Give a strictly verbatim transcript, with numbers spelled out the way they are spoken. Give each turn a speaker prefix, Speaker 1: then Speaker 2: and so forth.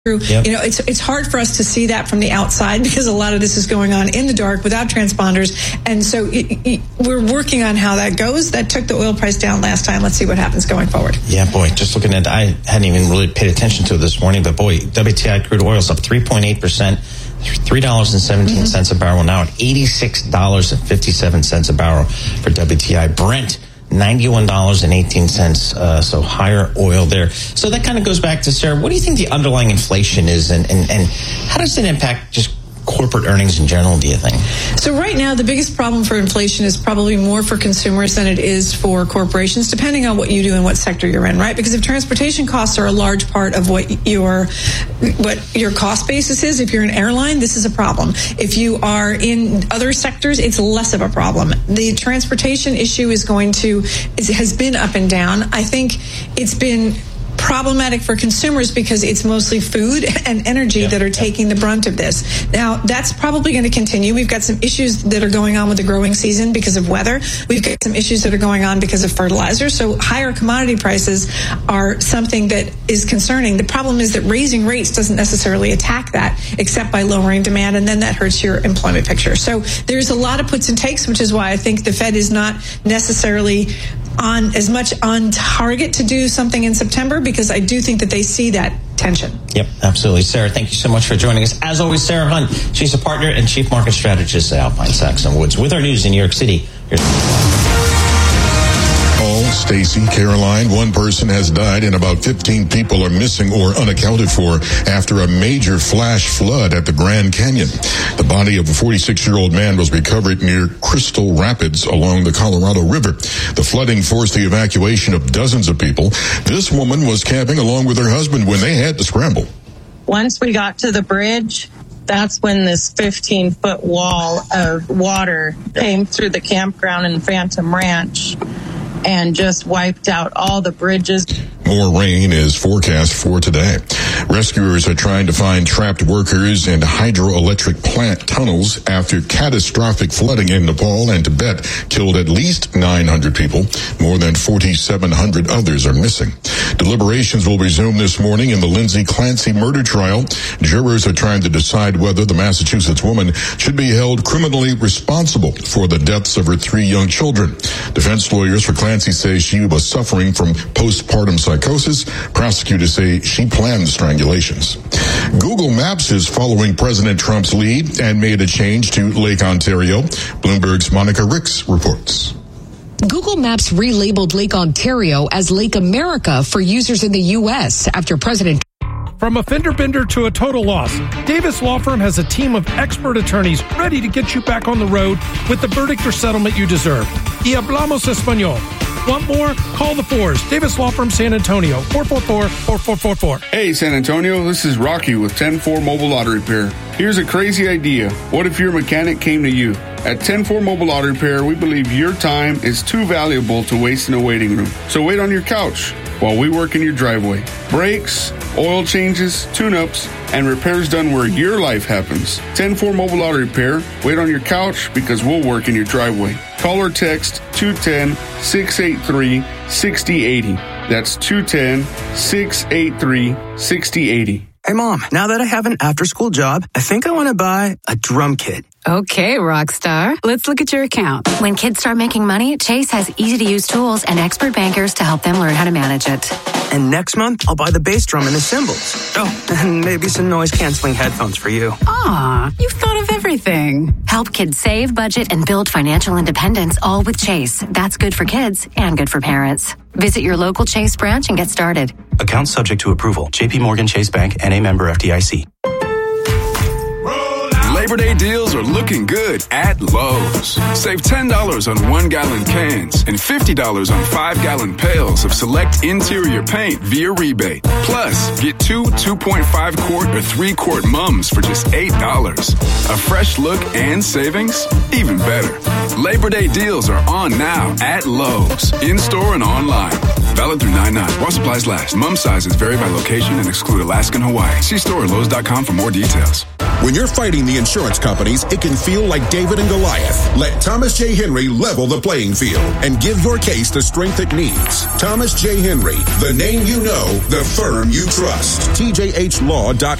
Speaker 1: Yep. You know, it's it's hard for us to see that from the outside because a lot of this is going on in the dark without transponders. And so it, it, we're working on how that goes. That took the oil price down last time. Let's see what happens going forward.
Speaker 2: Yeah, boy, just looking at, I hadn't even really paid attention to it this morning, but boy, W T I crude oil is up three point eight percent, three dollars and seventeen cents mm-hmm. a barrel now at eighty-six dollars and fifty-seven cents a barrel for W T I. Brent, ninety-one dollars and eighteen cents, uh, so higher oil there. So that kind of goes back to, Sarah, what do you think the underlying inflation is, and, and, and how does it impact just corporate earnings in general, do you think?
Speaker 1: So right now, the biggest problem for inflation is probably more for consumers than it is for corporations, depending on what you do and what sector you're in, right? Because if transportation costs are a large part of what your what your cost basis is, if you're an airline, this is a problem. If you are in other sectors, it's less of a problem. The transportation issue is going to is, has been up and down. I think it's been problematic for consumers because it's mostly food and energy yeah, that are yeah. taking the brunt of this. Now, that's probably going to continue. We've got some issues that are going on with the growing season because of weather. We've got some issues that are going on because of fertilizer. So higher commodity prices are something that is concerning. The problem is that raising rates doesn't necessarily attack that except by lowering demand, and then that hurts your employment picture. So there's a lot of puts and takes, which is why I think the Fed is not necessarily on as much on target to do something in September, because I do think that they see that tension.
Speaker 2: Yep, absolutely. Sarah, thank you so much for joining us. As always, Sarah Hunt, she's a partner and chief market strategist at Alpine Sachs and Woods. With our news in New York City, here's
Speaker 3: Stacy, Caroline, one person has died and about fifteen people are missing or unaccounted for after a major flash flood at the Grand Canyon. The body of a forty-six-year-old man was recovered near Crystal Rapids along the Colorado River. The flooding forced the evacuation of dozens of people. This woman was camping along with her husband when they had to scramble.
Speaker 4: Once we got to the bridge, that's when this fifteen-foot wall of water came through the campground in Phantom Ranch and just wiped out all the bridges.
Speaker 3: More rain is forecast for today. Rescuers are trying to find trapped workers in hydroelectric plant tunnels after catastrophic flooding in Nepal and Tibet killed at least nine hundred people. More than forty-seven hundred others are missing. Deliberations will resume this morning in the Lindsay Clancy murder trial. Jurors are trying to decide whether the Massachusetts woman should be held criminally responsible for the deaths of her three young children. Defense lawyers for Clancy say she was suffering from postpartum psychosis. Prosecutors say she planned strangulations. Google Maps is following President Trump's lead and made a change to Lake Ontario. Bloomberg's Monica Ricks reports.
Speaker 5: Google Maps relabeled Lake Ontario as Lake America for users in the U S after President
Speaker 6: From a fender bender to a total loss, Davis Law Firm has a team of expert attorneys ready to get you back on the road with the verdict or settlement you deserve. Y hablamos español. Want more? Call the Fours. Davis Law Firm, San Antonio, four four four, four four four four.
Speaker 7: Hey, San Antonio, this is Rocky with ten four Mobile Auto Repair. Here's a crazy idea. What if your mechanic came to you? At ten four Mobile Auto Repair, we believe your time is too valuable to waste in a waiting room. So wait on your couch while we work in your driveway. Brakes, oil changes, tune-ups, and repairs done where your life happens. ten four Mobile Auto Repair. Wait on your couch because we'll work in your driveway. Call or text two one zero, six eight three, six zero eight zero. That's two one zero, six eight three, six zero eight zero.
Speaker 8: Hey, Mom, now that I have an after-school job, I think I want to buy a drum kit.
Speaker 9: Okay, Rockstar. Let's look at your account.
Speaker 10: When kids start making money, Chase has easy-to-use tools and expert bankers to help them learn how to manage it.
Speaker 8: And next month, I'll buy the bass drum and the cymbals. Oh, and maybe some noise-canceling headphones for you.
Speaker 9: Aw, you've thought of everything.
Speaker 10: Help kids save, budget, and build financial independence, all with Chase. That's good for kids and good for parents. Visit your local Chase branch and get started.
Speaker 11: Account subject to approval. J P Morgan Chase Bank, N A member F D I C.
Speaker 12: Labor Day deals are looking good at Lowe's. Save ten dollars on one-gallon cans and fifty dollars on five-gallon pails of select interior paint via rebate. Plus, get two two point five quart or three quart mums for just eight dollars. A fresh look and savings? Even better. Labor Day deals are on now at Lowe's, in-store and online. Valid through nine nine. While supplies last. Mum sizes vary by location and exclude Alaska and Hawaii. See store at Lowe's dot com for more details.
Speaker 13: When you're fighting the insurance companies, it can feel like David and Goliath. Let Thomas J. Henry level the playing field and give your case the strength it needs. Thomas J. Henry, the name you know, the firm you trust. T J H law dot com.